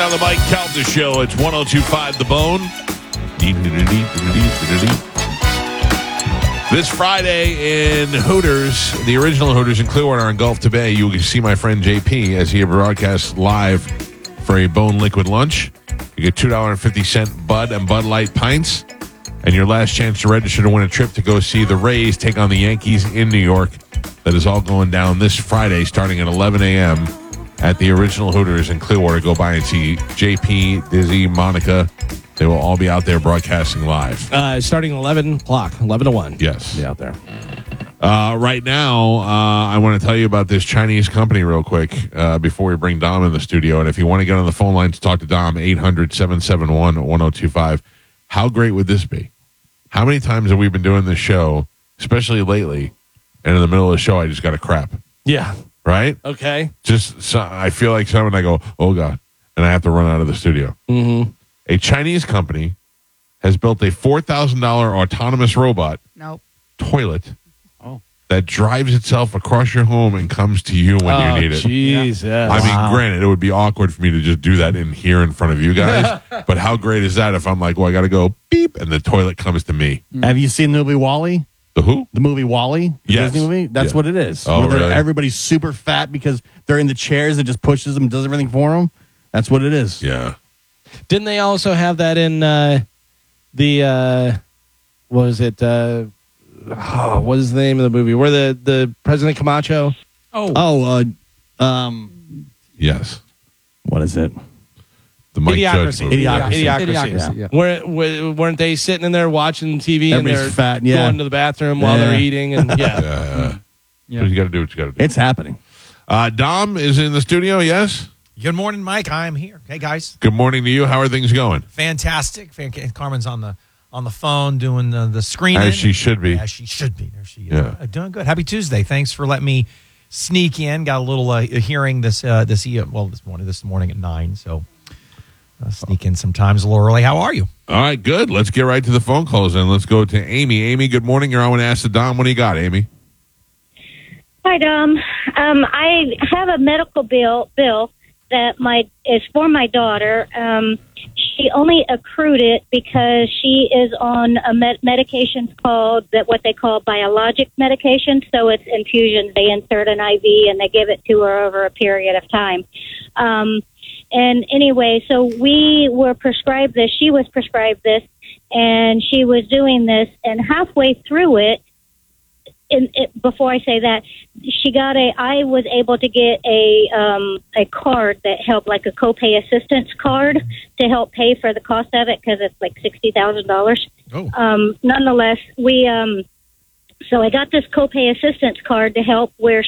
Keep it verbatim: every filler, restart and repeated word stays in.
on the Mike Calda Show. It's one oh two point five The Bone. This Friday in Hooters, the original Hooters in Clearwater on Gulf to Bay, you can see my friend J P as he broadcasts live for a Bone Liquid lunch. You get two dollars and fifty cents Bud and Bud Light pints. And your last chance to register to win a trip to go see the Rays take on the Yankees in New York. That is all going down this Friday starting at eleven a.m. at the original Hooters in Clearwater. Go by and see J P, Dizzy, Monica. They will all be out there broadcasting live. Uh, starting eleven o'clock, eleven to one. Yes. Be out there. Uh, right now, uh, I want to tell you about this Chinese company real quick uh, before we bring Dom in the studio. And if you want to get on the phone line to talk to Dom, eight hundred, seven seven one, one oh two five. How great would this be? How many times have we been doing this show, especially lately, and in the middle of the show, I just got a crap, Yeah. right? Okay. Just so, I feel like someone, I go, oh, God, and I have to run out of the studio. Mm-hmm. A Chinese company has built a four thousand dollars autonomous robot Nope. toilet Oh. that drives itself across your home and comes to you when oh, you need it. Jeez, yeah. I Wow. mean, granted, it would be awkward for me to just do that in here in front of you guys, but how great is that if I'm like, well, I got to go beep, and the toilet comes to me? Have you seen the movie Wall-E? The who? The movie Wall-E? The Yes. Disney movie? That's Yeah. what it is. Oh, Where they're- really? Everybody's super fat because they're in the chairs. It just pushes them, does everything for them. That's what it is. Yeah. Didn't they also have that in uh, the, uh, what was it, uh, oh, what is the name of the movie? Where the, the President Camacho? Oh. Oh, uh, um, Yes. what is it? The Mike Judge Idiocracy. movie. Idiocracy. Idiocracy. Idiocracy, yeah. Where, where, weren't they sitting in there watching T V and Everybody's they're fat, yeah. going to the bathroom while Yeah. they're eating? And yeah. Yeah. Yeah. So you got to do what you got to do. It's happening. Uh, Dom is in the studio, yes? Good morning, Mike. I'm here. Hey, guys. Good morning to you. How are things going? Fantastic. Fan- Carmen's on the on the phone doing the, the screening. As she should be. As she should be. There she is. Yeah. Uh, doing good. Happy Tuesday. Thanks for letting me sneak in. Got a little uh, hearing this uh, this e- well this morning this morning at nine. So uh, sneak in sometimes a little early. How are you? All right, good. Let's get right to the phone calls and let's go to Amy. Amy, good morning. You're on with Ask the Dom. What do you got, Amy? Hi, Dom. Um, I have a medical bill bill that my is for my daughter. Um, she only accrued it because she is on a med- medication called that what they call biologic medication. So it's infusions. They insert an I V and they give it to her over a period of time. Um, and anyway, so we were prescribed this. She was prescribed this, and she was doing this. And halfway through it, in, it, before I say that, she got a. I was able to get a um, a card that helped, like a copay assistance card, to help pay for the cost of it because it's like sixty thousand dollars. Oh. Um, nonetheless, we um, so I got this copay assistance card to help where